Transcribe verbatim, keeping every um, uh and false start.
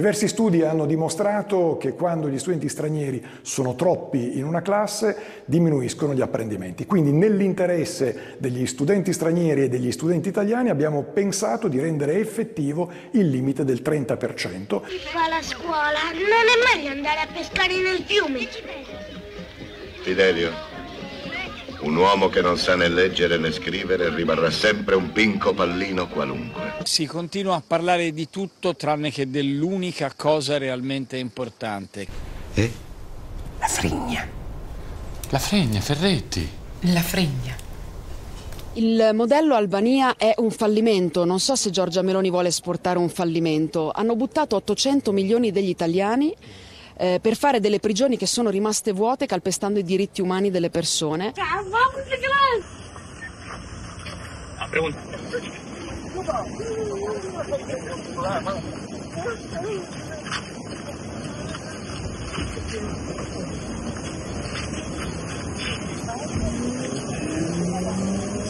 Diversi studi hanno dimostrato che quando gli studenti stranieri sono troppi in una classe diminuiscono gli apprendimenti. Quindi nell'interesse degli studenti stranieri e degli studenti italiani abbiamo pensato di rendere effettivo il limite del trenta per cento. Chi fa la scuola? Non è meglio andare a pescare nel fiume. Fidelio, un uomo che non sa né leggere né scrivere rimarrà sempre un pinco pallino qualunque. Si continua a parlare di tutto tranne che dell'unica cosa realmente importante. Eh? La fregna. La fregna, Ferretti. La fregna. Il modello Albania è un fallimento. Non so se Giorgia Meloni vuole esportare un fallimento. Hanno buttato ottocento milioni degli italiani eh, per fare delle prigioni che sono rimaste vuote, calpestando i diritti umani delle persone. Ah, pregunta.